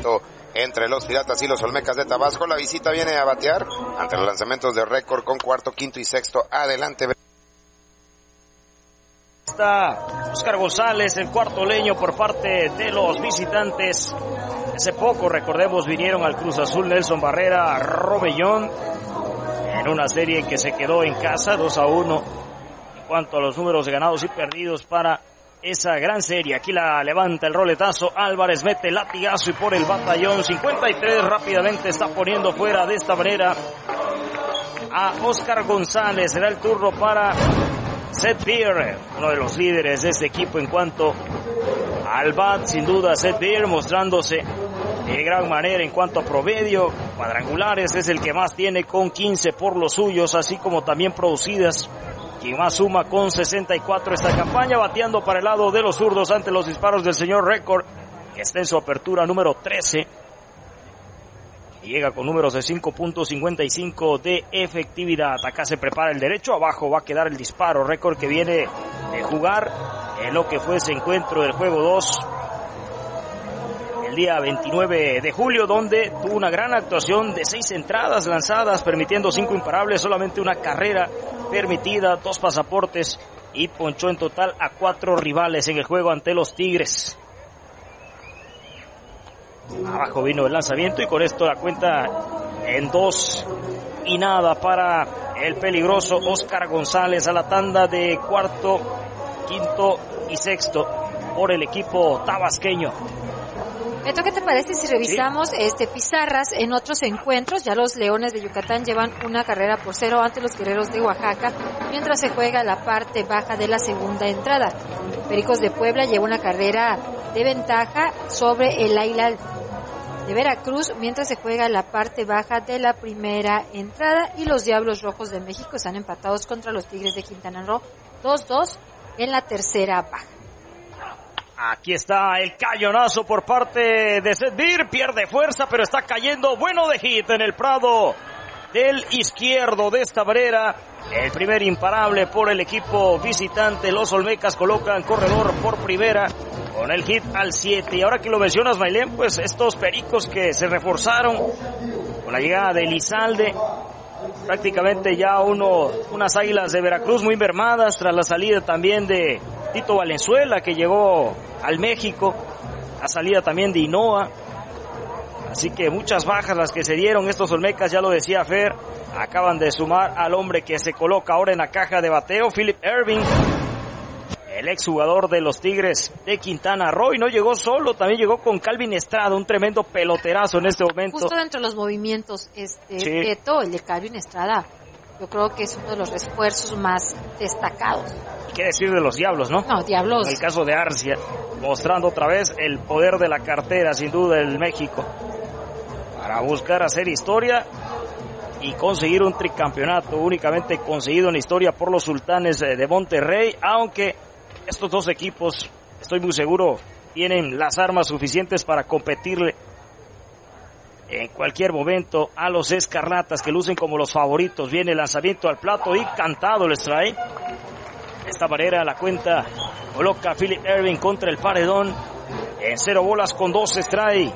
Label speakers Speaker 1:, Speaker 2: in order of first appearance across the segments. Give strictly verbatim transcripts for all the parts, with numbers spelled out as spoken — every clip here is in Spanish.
Speaker 1: enfrentamiento entre los Piratas y los Olmecas de Tabasco. La visita viene a batear ante los lanzamientos de récord con cuarto, quinto y sexto. Adelante.
Speaker 2: Está Oscar González, el cuarto leño por parte de los visitantes. Hace poco, recordemos, vinieron al Cruz Azul Nelson Barrera, Robellón, en una serie que se quedó en casa dos a uno en cuanto a los números de ganados y perdidos para esa gran serie. Aquí la levanta el roletazo, Álvarez mete el latigazo y por el batallón cincuenta y tres rápidamente está poniendo fuera de esta manera a Oscar González. Será el turno para Seth Beer, uno de los líderes de este equipo en cuanto al bat, sin duda Seth Beer mostrándose de gran manera en cuanto a promedio, cuadrangulares es el que más tiene con quince por los suyos, así como también producidas, quien más suma con sesenta y cuatro esta campaña, bateando para el lado de los zurdos ante los disparos del señor Record, que está en su apertura número trece. Llega con números de cinco punto cincuenta y cinco de efectividad. Acá se prepara el derecho, abajo va a quedar el disparo. Récord que viene de jugar en lo que fue ese encuentro del juego dos el día veintinueve de julio, donde tuvo una gran actuación de seis entradas lanzadas, permitiendo cinco imparables, solamente una carrera permitida, dos pasaportes y ponchó en total a cuatro rivales en el juego ante los Tigres. Abajo vino el lanzamiento y con esto la cuenta en dos y nada para el peligroso Oscar González a la tanda de cuarto, quinto y sexto por el equipo tabasqueño.
Speaker 3: Beto, ¿qué te parece si revisamos ¿Sí? este pizarras en otros encuentros? Ya los Leones de Yucatán llevan una carrera por cero ante los Guerreros de Oaxaca, mientras se juega la parte baja de la segunda entrada. Pericos de Puebla lleva una carrera de ventaja sobre el Águila de Veracruz, mientras se juega la parte baja de la primera entrada, y los Diablos Rojos de México están empatados contra los Tigres de Quintana Roo dos dos en la tercera baja.
Speaker 2: Aquí está el cañonazo por parte de Seth Beer, pierde fuerza pero está cayendo bueno de hit en el prado del izquierdo. De esta manera el primer imparable por el equipo visitante. Los Olmecas colocan corredor por primera con el hit al siete. Y ahora que lo mencionas, Maylén, pues estos Pericos que se reforzaron con la llegada de Elizalde, prácticamente ya uno, unas Águilas de Veracruz muy mermadas tras la salida también de Tito Valenzuela, que llegó al México, la salida también de Hinoa. Así que muchas bajas las que se dieron estos Olmecas, ya lo decía Fer, acaban de sumar al hombre que se coloca ahora en la caja de bateo, Philip Erving, el exjugador de los Tigres de Quintana Roo, y no llegó solo, también llegó con Calvin Estrada, un tremendo peloterazo en este momento.
Speaker 3: Justo dentro de los movimientos, este,
Speaker 2: sí.
Speaker 3: Beto, el de Calvin Estrada, yo creo que es uno de los refuerzos más destacados.
Speaker 2: ¿Y qué decir de los Diablos, no?
Speaker 3: No, Diablos.
Speaker 2: En el caso de Arcia, mostrando otra vez el poder de la cartera, sin duda, el México, para buscar hacer historia y conseguir un tricampeonato, únicamente conseguido en la historia por los Sultanes de Monterrey, aunque estos dos equipos, estoy muy seguro, tienen las armas suficientes para competirle en cualquier momento a los Escarlatas, que lucen como los favoritos. Viene el lanzamiento al plato y cantado el strike. De esta manera la cuenta coloca a Philip Erving contra el paredón en cero bolas con dos strike.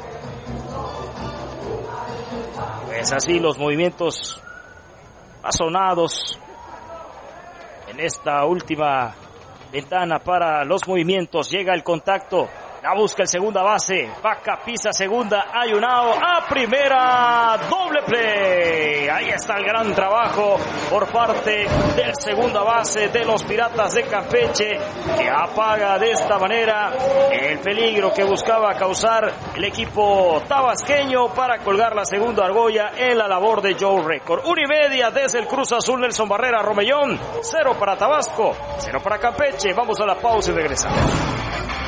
Speaker 2: Pues así los movimientos más sonados en esta última ventana para los movimientos. Llega el contacto, la busca el segunda base, vaca, pisa segunda, hay un out, a primera, doble play. Ahí está el gran trabajo por parte del segunda base de los Piratas de Campeche, que apaga de esta manera el peligro que buscaba causar el equipo tabasqueño para colgar la segunda argolla en la labor de Joe Record. Una y media desde el Cruz Azul Nelson Barrera Romellón, cero para Tabasco, cero para Campeche. Vamos a la pausa y regresamos.